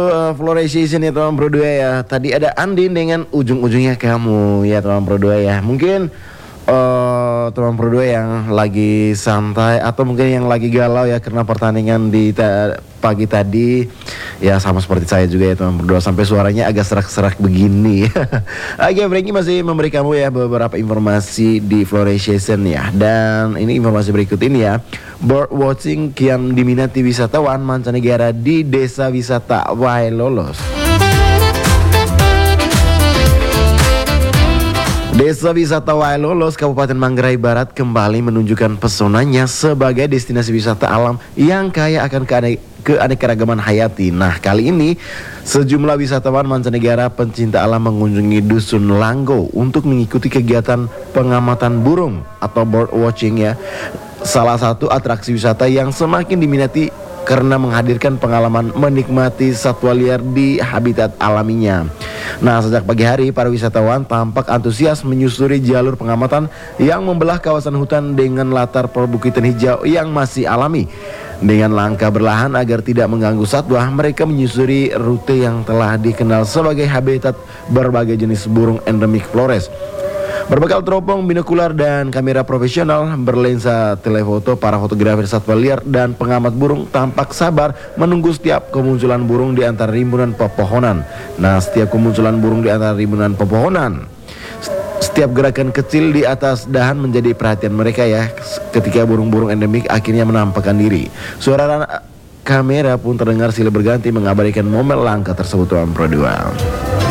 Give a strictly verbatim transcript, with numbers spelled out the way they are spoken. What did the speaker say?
Uh, Floration ya teman berdua ya. Tadi ada Andin dengan ujung-ujungnya kamu ya teman berdua ya. Mungkin uh, teman berdua yang lagi santai atau mungkin yang lagi galau ya karena pertandingan di ta pagi tadi ya, sama seperti saya juga ya teman berdua, sampai suaranya agak serak-serak begini. Oke, Franky masih memberi kamu ya beberapa informasi di Floration ya. Dan ini informasi berikut ini ya. Bird watching kian diminati wisatawan mancanegara di desa wisata Wailolos. Desa wisata Wailolos, Kabupaten Manggarai Barat kembali menunjukkan pesonanya sebagai destinasi wisata alam yang kaya akan keane keanekaragaman hayati. Nah, kali ini sejumlah wisatawan mancanegara pencinta alam mengunjungi Dusun Langgo untuk mengikuti kegiatan pengamatan burung atau bird watching ya. Salah satu atraksi wisata yang semakin diminati karena menghadirkan pengalaman menikmati satwa liar di habitat alaminya. Nah, sejak pagi hari para wisatawan tampak antusias menyusuri jalur pengamatan yang membelah kawasan hutan dengan latar perbukitan hijau yang masih alami. Dengan langkah berlahan agar tidak mengganggu satwa, mereka menyusuri rute yang telah dikenal sebagai habitat berbagai jenis burung endemik Flores. Berbekal teropong, binokular, dan kamera profesional berlensa telefoto, para fotografer satwa liar dan pengamat burung tampak sabar menunggu setiap kemunculan burung di antara rimbunan pepohonan. Nah, setiap kemunculan burung di antara rimbunan pepohonan, setiap gerakan kecil di atas dahan menjadi perhatian mereka ya. Ketika burung-burung endemik akhirnya menampakkan diri, suara kamera pun terdengar silih berganti mengabadikan momen langka tersebut, teman berdua.